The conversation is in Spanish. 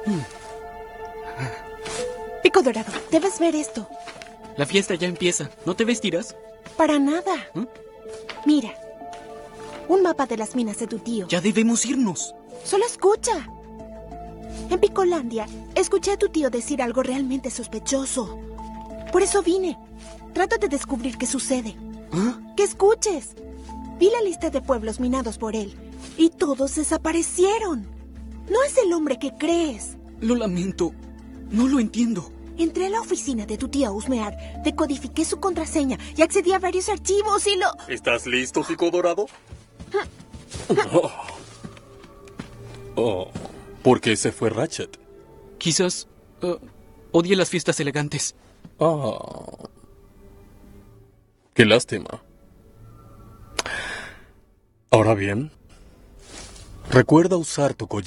Pico Dorado, debes ver esto. La fiesta ya empieza. ¿No te vestirás? Para nada. Mira. Un mapa de las minas de tu tío. Ya debemos irnos. Solo escucha. En Picolandia, escuché a tu tío decir algo realmente sospechoso. Por eso vine. Trato de descubrir qué sucede. ¡Que escuches! Vi la lista de pueblos minados por él. Y todos desaparecieron. No es el hombre que crees. Lo lamento. No lo entiendo. Entré a la oficina de tu tía Usmear, decodifiqué su contraseña y accedí a varios archivos y lo... ¿Estás listo, Pico Dorado? ¿Por qué se fue Ratchet? Quizás odie las fiestas elegantes. Qué lástima. Ahora bien, recuerda usar tu collar